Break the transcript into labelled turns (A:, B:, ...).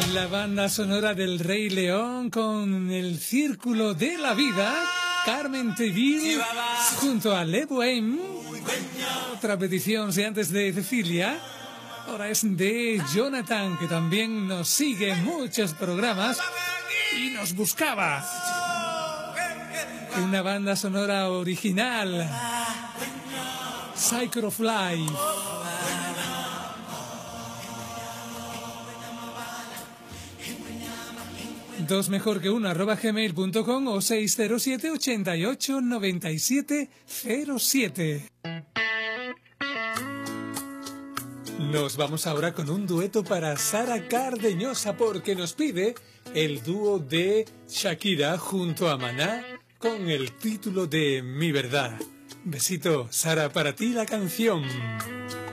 A: La banda sonora del Rey León con El Círculo de la Vida, Carmen Teville junto a Le Bohème. Otra petición, si antes de Cecilia, ahora es de Jonathan, que también nos sigue en muchos programas y nos buscaba una banda sonora original, Cycle of Life. Dos mejor que uno @gmail.com o 607 88 97 07. Nos vamos ahora con un dueto para Sara Cardeñosa, porque nos pide el dúo de Shakira junto a Maná con el título de Mi Verdad. Besito, Sara, para ti la canción.